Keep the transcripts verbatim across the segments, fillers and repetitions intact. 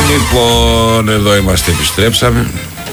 Λοιπόν, εδώ είμαστε, επιστρέψαμε.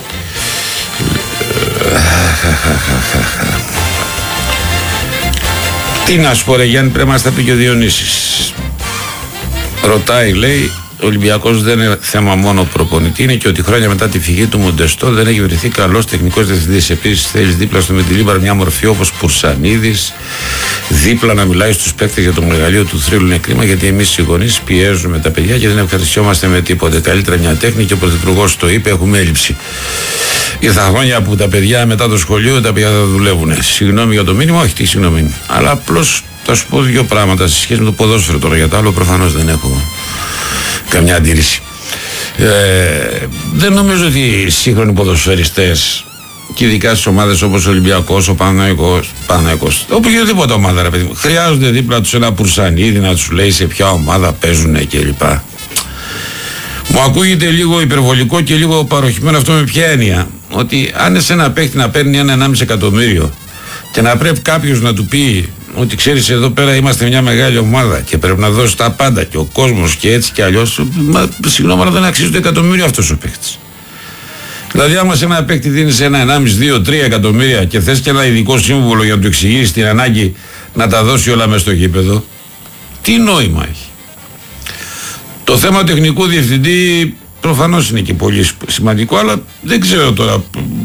Τι να σου πω ρε Γιάννη, πρέπει να μας τα πει και ο Διονύσης. Ρωτάει, λέει, ο Ολυμπιακός δεν είναι θέμα μόνο προπονητή, είναι και ότι χρόνια μετά τη φυγή του Μοντεστό δεν έχει βρεθεί καλός τεχνικός διευθυντής. Επίσης θέλει δίπλα στο Μεντιλίμπαρ μια μορφή όπως Πουρσανίδης, δίπλα να μιλάει στους παίκτες για το μεγαλείο του θρύλου. Είναι κρίμα γιατί εμείς οι γονείς πιέζουμε τα παιδιά και δεν ευχαριστιόμαστε με τίποτε. Καλύτερα μια τέχνη και ο πρωθυπουργός το είπε, έχουμε έλλειψη. Ήρθαν χρόνια που τα παιδιά μετά το σχολείο τα παιδιά θα δουλεύουν. Συγγνώμη για το μήνυμα, όχι τι συγγνώμη. Αλλά απλώς θα σου πω δύο πράγματα σε σχέση με το ποδόσφαιρο τώρα. Για το άλλο προφανώς δεν έχω καμιά αντίρρηση. Ε, δεν νομίζω ότι οι σύγχρονοι ποδοσφαιριστές και ειδικά στις ομάδες όπως ο Ολυμπιακός, ο Παναθηναϊκός, Παναθηναϊκός, οποιοδήποτε ομάδα ρε παιδί μου, χρειάζονται δίπλα τους ένα Πουρσανίδη να τους λέει σε ποια ομάδα παίζουν κλπ. Μου ακούγεται λίγο υπερβολικό και λίγο παροχημένο αυτό με ποια έννοια. Ότι αν είσαι ένα παίχτη να παίρνει ένα ενάμιση εκατομμύριο και να πρέπει κάποιος να του πει ότι ξέρεις εδώ πέρα είμαστε μια μεγάλη ομάδα και πρέπει να δώσει τα πάντα και ο κόσμος και έτσι και αλλιώς, μα, συγγνώμη αλλά δεν αξίζει το εκατομμύριο αυτός ο παίχτης. Δηλαδή άμα σε ένα παίχτη δίνεις ένα ενάμιση, δύο, τρία εκατομμύρια και θες και ένα ειδικό σύμβολο για να του εξηγήσεις την ανάγκη να τα δώσει όλα μέσα στο γήπεδο, τι νόημα έχει? Το θέμα τεχνικού διευθυντή προφανώς είναι και πολύ σημαντικό, αλλά δεν ξέρω τώρα.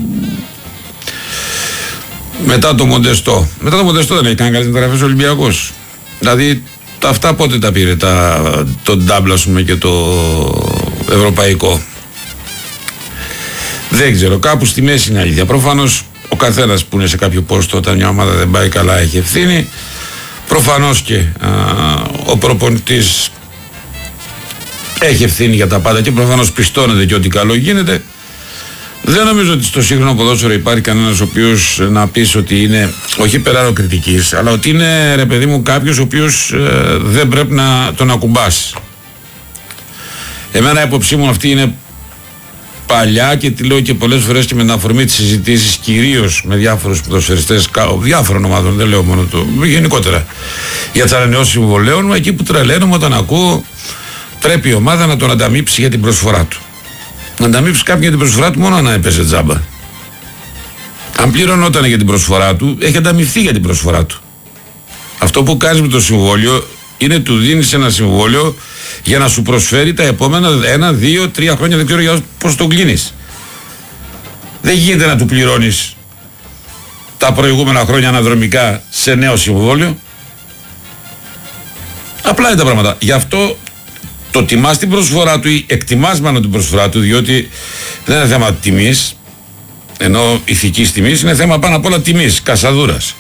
Μετά το Μοντεστό. Μετά το Μοντεστό δεν έχει κάνει καλές μεταγραφές ο Ολυμπιακός. Δηλαδή αυτά πότε τα πήρε, τα, το ντάμπλ ας πούμε και το ευρωπαϊκό. Δεν ξέρω, κάπου στη μέση είναι αλήθεια. Προφανώς ο καθένας που είναι σε κάποιο πόστο όταν μια ομάδα δεν πάει καλά έχει ευθύνη. Προφανώς και α, ο προπονητής έχει ευθύνη για τα πάντα και προφανώς πιστώνεται και ό,τι καλό γίνεται. Δεν νομίζω ότι στο σύγχρονο ποδόσφαιρο υπάρχει κανένας ο οποίος να πεις ότι είναι, όχι υπεράνω κριτικής, αλλά ότι είναι ρε παιδί μου κάποιος ο οποίος ε, δεν πρέπει να τον ακουμπάς. Εμένα η άποψή μου αυτή είναι παλιά και τη λέω και πολλές φορές και με την αφορμή της συζητήσεις κυρίως με διάφορους ποδοσφαιριστές διάφορων ομάδων, δεν λέω μόνο το, γενικότερα για τις ανανεώσεις συμβολέων, εκεί που τρελαίνομαι όταν ακούω πρέπει η ομάδα να τον ανταμείψει για την προσφορά του. Να ανταμείψει κάποιον για την προσφορά του μόνο αν έπαιζε τζάμπα. Αν πληρωνόταν για την προσφορά του, έχει ανταμειφθεί για την προσφορά του. Αυτό που κάνεις με το συμβόλαιο είναι του δίνεις ένα συμβόλαιο για να σου προσφέρει τα επόμενα ένα, δύο, τρία χρόνια, δεν ξέρω για πώς τον κλείνεις. Δεν γίνεται να του πληρώνεις τα προηγούμενα χρόνια αναδρομικά σε νέο συμβόλαιο. Απλά είναι τα πράγματα. Γι' αυτό το τιμάς την προσφορά του ή εκτιμάς μάλλον την προσφορά του, διότι δεν είναι θέμα τιμής, ενώ ηθικής τιμής, είναι θέμα πάνω απ' όλα τιμής, κασαδούρας.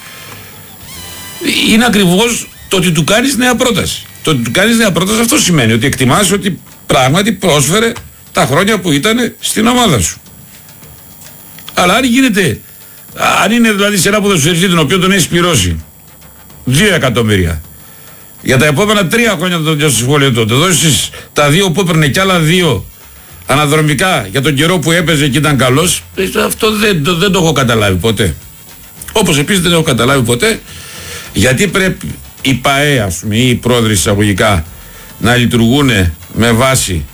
Είναι ακριβώς το ότι του κάνεις νέα πρόταση. Το ότι του κάνεις νέα πρόταση αυτό σημαίνει ότι εκτιμάς ότι πράγματι πρόσφερε τα χρόνια που ήταν στην ομάδα σου. Αλλά αν γίνεται, αν είναι δηλαδή σε ένα ποδοσφαιριστή τον οποίο τον έχεις πληρώσει δύο εκατομμύρια, για τα επόμενα τρία χρόνια το το συμβόλαιο τότε δώσεις τα δύο που έπαιρνε κι άλλα δύο αναδρομικά για τον καιρό που έπαιζε και ήταν καλός, αυτό δεν, το, δεν το έχω καταλάβει ποτέ. Όπως επίσης δεν έχω καταλάβει ποτέ γιατί πρέπει οι ΠΑΕ ας πούμε ή οι πρόεδροι εισαγωγικά να λειτουργούν με βάση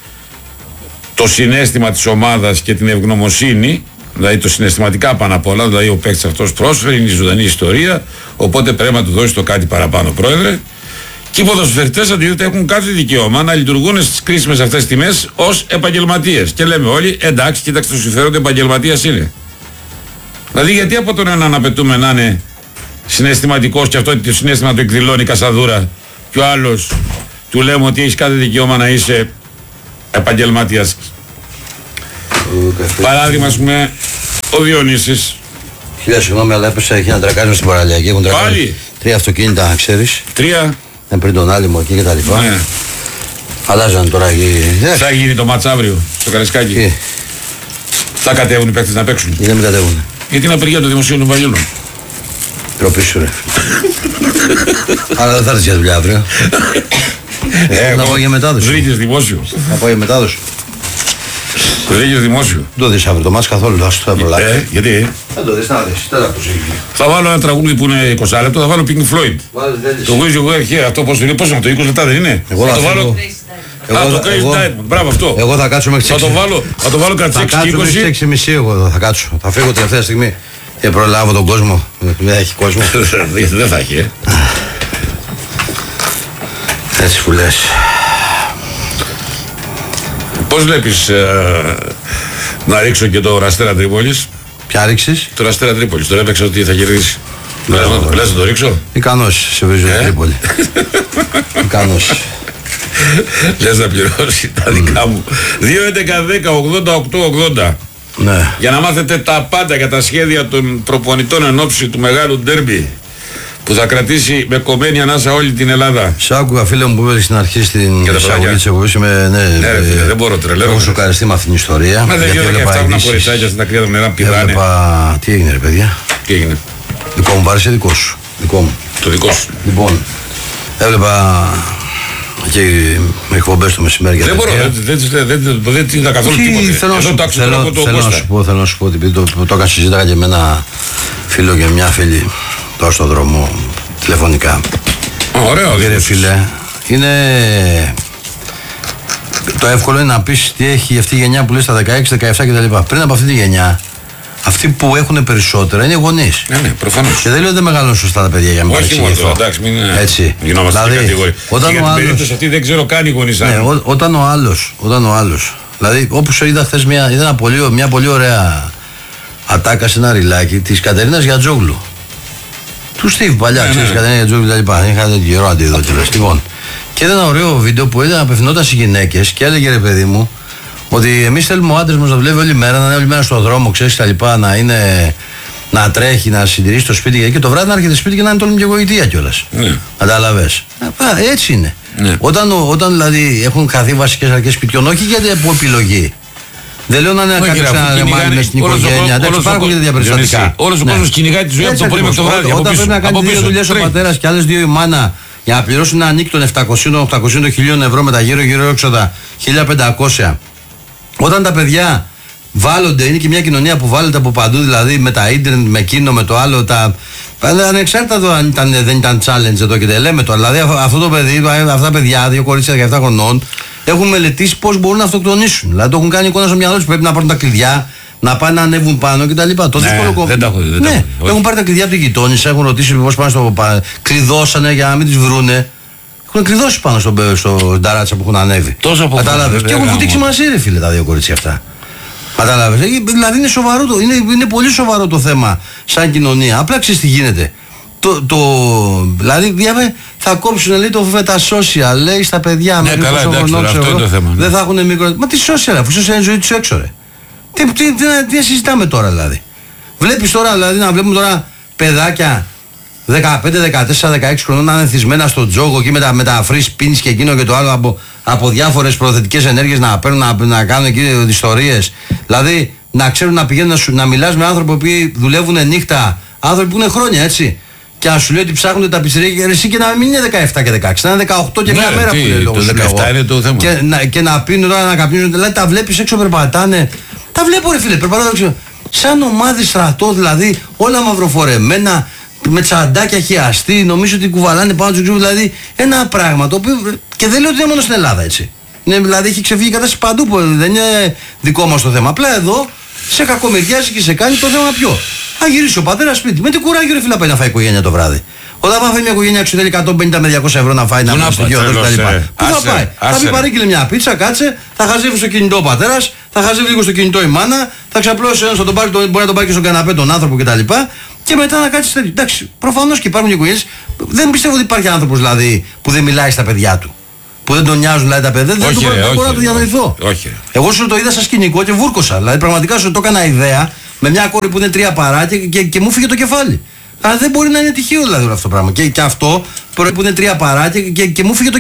το συναίσθημα της ομάδας και την ευγνωμοσύνη, δηλαδή το συναισθηματικά πάνω απ' όλα, δηλαδή ο παίκτης αυτός πρόσφερε, είναι η ζωντανή ιστορία, οπότε πρέπει να του δώσει το κάτι παραπάνω, πρόεδρε. Και οι ποδοσφαιριστές αντίθετα έχουν κάθε δικαίωμα να λειτουργούν στις κρίσιμες αυτές τιμές ως επαγγελματίες. Και λέμε όλοι, εντάξει, κοίταξε το συμφέρον του επαγγελματίας είναι. Δηλαδή, γιατί από τον έναν απαιτούμε να είναι συναισθηματικός και αυτό το συναίσθημα το εκδηλώνει κασαδούρα, και ο άλλος του λέμε ότι έχει κάθε δικαίωμα να είσαι επαγγελματίας. Παράδειγμα, ας πούμε, ο Διονύσης. Χίλια συγγνώμη, αλλά έπεσα εκεί να τρακάζουμε στην παραλιακή. Έχουν τρακάσει τρία αυτοκίνητα, ξέρεις. Τρία. Δεν πριν τον άλλη μου εκεί και τα λοιπά. Ναι. Αλλάζαν τώρα εκεί. Θα γίνει το μάτς αύριο στο Καρεσκάκι. Και... θα κατέβουν οι παίκτες να παίξουν. Γιατί δεν κατέβουν. Γιατί είναι απεργία των δημοσίων υπαλλήλων. Τροπή σου ρε. Αλλά δεν θα έρθεις για δουλειά αύριο. Θα πάω για μετάδοση. Βρήκες δημόσιο. Θα πάω για μετάδοση. Βρήκες δημόσιο. Δεν το δεις αύριο το μάτς καθόλου. Θα το προλάβει. Ε, γιατί. Δεν το δεις, να δεις. Τέταρτος έχει. Θα βάλω ένα τραγούδι που είναι είκοσι λεπτό, θα βάλω Pink Floyd. Το Wish You Were Here, αυτό πώς είναι, πώς είναι, το είκοσι λεπτά δεν είναι. Εγώ θα, θα το βάλω. Εγώ, Α, το Crazy εγώ, Diamond, μπράβο αυτό. Εγώ θα κάτσω μέχρι τις έξι. Θα το βάλω, θα το βάλω κατά τις έξι και είκοσι. Θα κάτσω μέχρι τις έξι και μισή εγώ εδώ, θα κάτσω. Θα φύγω τελευταία στιγμή και προλάβω τον κόσμο. Δεν έχει κόσμο. Δεν θα έχει, ε. Έτσι που λες. Πώς βλέπεις ε, να ρίξω και το Αστέρα Τρίπολης? Ποια ρίξεις? Το Αστέρα Τρίπολης, τώρα έπαιξα ότι θα κερδίσει. Λες να το ρίξω? Ικανός σε βρίζω την Τρίπολη. Ικανός. Λες να πληρώσει τα δικά μου. δύο έντεκα δέκα ογδόντα οκτώ ογδόντα. Ναι. Για να μάθετε τα πάντα για τα σχέδια των προπονητών εν ώψη του μεγάλου ντέρμπι που θα κρατήσει με κομμένη ανάσα όλη την Ελλάδα. Σ' άκουγα φίλε μου που είπε στην αρχή στην εισαγωγή της εκπομπής. Είμαι, ναι, ναι, ρε, φίλε, δεν μπορώ τρελαίνω. Έχω σοκαριστεί με αυτήν την ιστορία. Μα δεν γίνεται και αυτά που να κοριτσάκια στην ακραία των νερά πηδάνε. Έβλεπα... Τι έγινε ρε παιδιά? Τι έγινε? Δικό μου βάρεσε, δικό σου. Δικό μου. Το δικό σου. Λοιπόν, έβλεπα και με εκπομπές το μεσημέρι. Δεν μπορώ, δεν είδα καθόλου τίποτε. Θέλω να σου πω, θέλω να σου πω ότι το έκανα συζήταγα και με ένα φίλο και μια φίλη τώρα στον δρόμο τηλεφωνικά. Ωραίο. Κύριε φίλε, είναι... Το εύκολο είναι να πεις τι έχει αυτή η γενιά που λέει στα δεκαέξι, δεκαεπτά κτλ. Πριν από αυτή τη γενιά, αυτοί που έχουν περισσότερα είναι οι γονείς. Ναι, ναι, προφανώς. Και δεν λέω ότι δεν μεγαλώνουν σωστά τα παιδιά για να μην παρεξηγηθώ. Όχι μόνο, εντάξει, μην έτσι. Γινόμαστε δηλαδή, κατηγορία. Όταν για ο την άλλος... περίπτωση αυτή δεν ξέρω καν οι γονείς. Ναι, ό, όταν ο άλλος, όταν ο άλλος, δηλαδή όπως είδα χθες μια, είδα ένα πολύ, μια πολύ ωραία ατάκα σε ένα ριλάκι της Κατερίνας Γιατζόγλου. Του Στίβ παλιά, ναι, ξέρεις, ναι. Κατερίνα Γιατζόγλου κτλ. Είχατε καιρό να τη δω κιόλας. Λοιπόν, και είδα ένα ωραίο βίντεο που ήταν απευθυνόταν στις γυναίκες και έλεγε ρε παιδί μου ότι εμείς θέλουμε ο άντρας μας να δουλεύει όλη μέρα, να είναι όλη μέρα στον δρόμο, ξέρεις τα λοιπά, να είναι, να τρέχει, να συντηρήσει το σπίτι και το βράδυ να έρχεται σπίτι και να είναι τόλμη και γοητεία κιόλας. Ναι. Κατάλαβες. Έτσι είναι. Ναι. Όταν, όταν δηλαδή έχουν χαθεί βασικές αρχές σπιτιών, όχι γιατί από επιλογή. Δεν λέω να είναι κάποιο ένα ρεμάλι μες στην οικογένεια. Εντάξει, υπάρχουν και τέτοια περιστατικά. Όλος ο κόσμος κυνηγάει τη ζωή από το πρωί μέχρι το βράδυ. Όταν πρέπει να κάνει δύο δουλειές ο πατέρας και άλλες δύο η μάνα για να πληρώσουν ένα νίκη των επτακοσίων οχτακοσίων χιλίων ευρώ με τα γύρω-γύρω έξοδα χίλια πεντακόσια. Όταν τα παιδιά βάλλονται, είναι και μια κοινωνία που βάλλεται από παντού, δηλαδή με τα ίντερνετ, με εκείνο, με το άλλο, τα... ανεξάρτητα αν ήταν, δεν ήταν challenge εδώ και δεν λέμε το. Δηλαδή αυτό το παιδί, αυτά τα παιδιά, δύο κορίτσια δεκαεπτά χρονών, έχουν μελετήσει πώς μπορούν να αυτοκτονήσουν. Δηλαδή το έχουν κάνει εικόνα στο μυαλό τους, πρέπει να πάρουν τα κλειδιά, να πάνε να ανέβουν πάνω κτλ. Το ναι, δύσκολο κόμμα. Δεν τα έχω δει. Ναι, έχουν πάρει τα κλειδιά από την γειτόνισσα, έχουν ρωτήσει πώς πάνε στο. Κλειδώσανε για να μην τις βρούνε. Έχουν κλειδώσει πάνω στον στο νταράτσα που έχουν ανέβει. Τόσο από κατάλαβες. Και έχουν βουτήξει μαζί, ρε φίλε, τα δύο κορίτσια αυτά. Κατάλαβες. Δηλαδή είναι σοβαρό το, είναι, είναι πολύ σοβαρό το θέμα σαν κοινωνία. Απλά ξέρεις τι γίνεται. Το, το, δηλαδή διάβε, θα κόψουν λέει, το τα social, λέει στα παιδιά ναι, με καλά, εντάξει, τώρα, αυτό είναι το θέμα. Δεν θα έχουν μικρό. Μα τι social, αφού social είναι η ζωή του έξω, ρε. Τι, τι, τι, τι, τι συζητάμε τώρα δηλαδή. Βλέπεις τώρα, δηλαδή να βλέπουμε τώρα παιδάκια δεκαπέντε, δεκατέσσερα, δεκαέξι χρονών να είναι θυσμένα στο τζόγο και με τα, με τα free spins και εκείνο και το άλλο από, από διάφορες προθετικές ενέργειες να παίρνουν να, να κάνουν εκεί ιστορίες. Δηλαδή να ξέρουν να πηγαίνουν να, σου, να μιλάς με άνθρωποι που δουλεύουν νύχτα, άνθρωποι που είναι χρόνια έτσι. Και να σου λέει ότι ψάχνουν τα πιτσιρίκια εσύ και να μην είναι δεκαεπτά και δεκαέξι, να είναι δεκαοκτώ και μια μέρα που λέει λόγω. Το δεκαεπτά είναι το θέμα. Και να, και να πίνουν τώρα να καπνίζουν, δηλαδή τα βλέπεις έξω περπατάνε. Τα βλέπω ρε φίλε, περπατάνε έξω. Σαν ομάδι στρατό δηλαδή, όλα μαυροφορεμένα, με τσαντάκια χιαστή, νομίζω ότι κουβαλάνε πάνω του, δηλαδή ένα πράγμα το οποίο. Και δεν λέω ότι είναι μόνο στην Ελλάδα έτσι. Είναι, δηλαδή έχει ξεφύγει η κατάσταση παντού, που δεν είναι δικό μας το θέμα. Απλά εδώ σε κακομεριάζει και σε κάνει το θέμα ποιο. Θα γυρίσει ο πατέρας σπίτι. Με τι κουράγιο ρε φίλα πάει να φάει η οικογένεια το βράδυ. Όταν θα φάει μια οικογένεια έξω θέλει εκατόν πενήντα με διακόσια ευρώ να φάει να πάει στο γιο του κτλ. Πού θα πάει. Θα πει παρήγγειλε μια πίτσα, κάτσε, θα χαζεύει στο κινητό ο πατέρας, θα χαζεύει λίγο στο κινητό η μάνα, θα ξαπλώσει ένα, θα τον πάρει, μπορεί να τον πάρει και στον καναπέ τον άνθρωπο κτλ. Και μετά να κάτσει τέτοιο. Εντάξει, προφανώς και υπάρχουν οικογένειες. Δεν πιστεύω ότι υπάρχει άνθρωπος δηλαδή που δεν μιλάει στα παιδιά του. Που δεν τον νοιάζουν δηλαδή τα παιδιά. Δεν, όχι, δεν, ρε, μπορώ όχι, να το διανοηθώ. Όχι, εγώ σου το είδα σαν σκηνικό και βούρκωσα. Δηλαδή πραγματικά σου το έκανα ιδέα με μια κόρη που είναι τρία παρά και, και, και μου φύγε το κεφάλι. Αλλά δεν μπορεί να είναι τυχαίο δηλαδή αυτό το πράγμα. Και, και αυτό που είναι τρία παρά και, και, και μου φύγε το